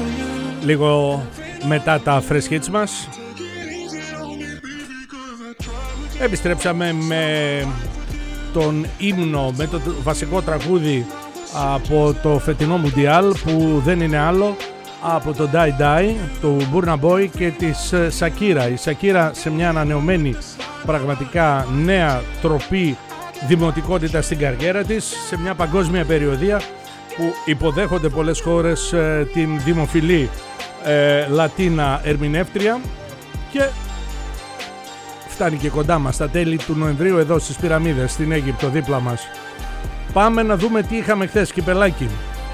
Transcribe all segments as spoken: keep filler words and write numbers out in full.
Λίγο μετά τα fresh hits μας επιστρέψαμε με τον ύμνο, με το βασικό τραγούδι από το φετινό Μουντιάλ, που δεν είναι άλλο από το Die Die του Burna Boy και της Shakira. Η Shakira σε μια ανανεωμένη, πραγματικά νέα τροπή δημοτικότητα στην καριέρα της, σε μια παγκόσμια περιοδεία που υποδέχονται πολλές χώρες ε, την δημοφιλή ε, Λατίνα ερμηνεύτρια, και φτάνει και κοντά μας στα τέλη του Νοεμβρίου εδώ στις Πυραμίδες στην Αίγυπτο δίπλα μας. Πάμε να δούμε τι είχαμε χθες, κυπελάκι.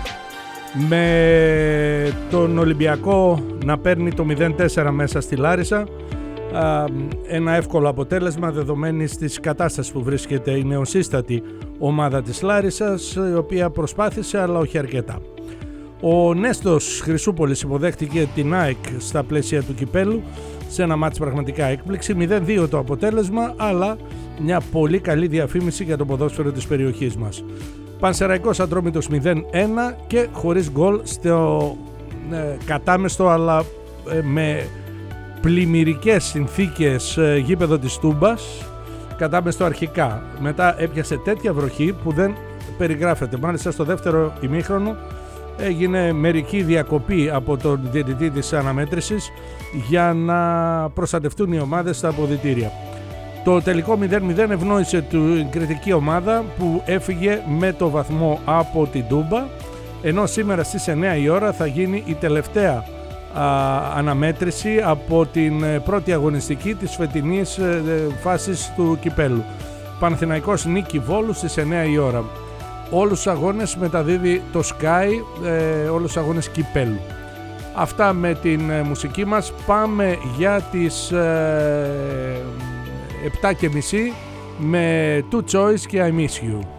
Με τον Ολυμπιακό να παίρνει το μηδέν τέσσερα μέσα στη Λάρισα, ένα εύκολο αποτέλεσμα δεδομένης της κατάστασης που βρίσκεται η νεοσύστατη ομάδα της Λάρισσας, η οποία προσπάθησε αλλά όχι αρκετά. Ο Νέστος Χρυσούπολης υποδέχτηκε την ΑΕΚ στα πλαίσια του κυπέλου σε ένα μάτς πραγματικά έκπληξη, μηδέν δύο το αποτέλεσμα, αλλά μια πολύ καλή διαφήμιση για το ποδόσφαιρο της περιοχής μας. Πανσεραϊκός Ατρόμητος μηδέν ένα και χωρίς γκολ στο ε, κατάμεστο αλλά ε, με πλημμυρικές συνθήκες ε, γήπεδο της Τούμπας, κατάμεστο αρχικά. Μετά έπιασε τέτοια βροχή που δεν περιγράφεται. Μάλιστα στο δεύτερο ημίχρονο έγινε μερική διακοπή από τον διαιτητή της αναμέτρησης για να προστατευτούν οι ομάδες στα αποδυτήρια. Το τελικό μηδέν μηδέν ευνόησε την κριτική ομάδα που έφυγε με το βαθμό από την Τούμπα, ενώ σήμερα στις εννιά η ώρα θα γίνει η τελευταία α, αναμέτρηση από την πρώτη αγωνιστική της φετινής ε, φάσης του κυπέλου. Παναθηναϊκός νίκη Βόλου στις εννιά η ώρα. Όλους τους αγώνες μεταδίδει το Sky, ε, όλους τους αγώνες κυπέλου. Αυτά με την ε, μουσική μας. Πάμε για τις ε, επτά και μισή με Two Choice και I Miss You.